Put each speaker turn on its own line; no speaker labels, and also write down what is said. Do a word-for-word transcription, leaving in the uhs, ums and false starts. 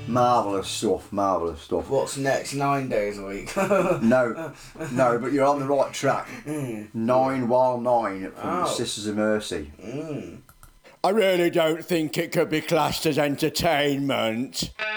Marvellous stuff, marvellous stuff.
What's next? Nine days a week?
No, no, but you're on the right track.
Mm.
Nine while nine from the
Oh.
Sisters of Mercy.
Mm.
I really don't think it could be classed as entertainment.